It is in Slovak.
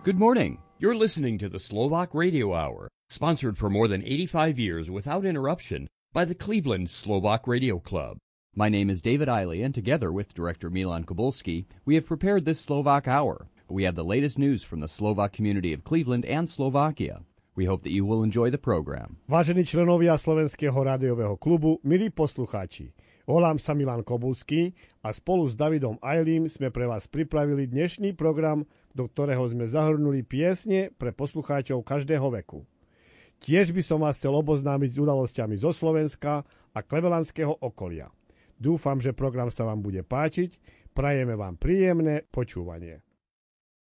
Good morning. You're listening to the Slovak Radio Hour, sponsored for more than 85 years without interruption by the Cleveland Slovak Radio Club. My name is David Eiley, and together with Director Milan Kobulski, we have prepared this Slovak Hour. We have the latest news from the Slovak community of Cleveland and Slovakia. We hope that you will enjoy the program. Vážení členovia Slovenského rádiového klubu, milí poslucháči, volám sa Milan Kobulský a spolu s Davidom Eilím sme pre vás pripravili dnešný program, do ktorého sme zahrnuli piesne pre poslucháčov každého veku. Tiež by som vás chcel oboznámiť s udalosťami zo Slovenska a klevelandského okolia. Dúfam, že program sa vám bude páčiť. Prajeme vám príjemné počúvanie.